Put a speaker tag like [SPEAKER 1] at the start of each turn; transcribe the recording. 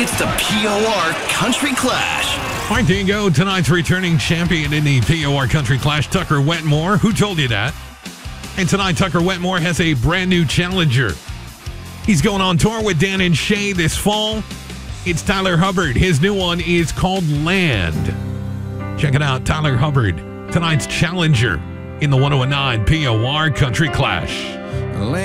[SPEAKER 1] It's the POR Country Clash.
[SPEAKER 2] All right, there you go. Tonight's returning champion in the POR Country Clash, Tucker Wetmore. Who told you that? And tonight, Tucker Wetmore has a brand new challenger. He's going on tour with Dan and Shay this fall. It's Tyler Hubbard. His new one is called Land. Check it out, Tyler Hubbard. Tonight's challenger in the 109 POR Country Clash.